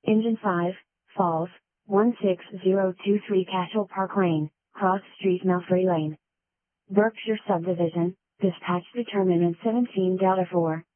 Engine 5, Falls, 16023 Cashel Park Lane, Cross Street Melfrey Lane. Berkshire Subdivision, Dispatch Determinant 17 Delta 4.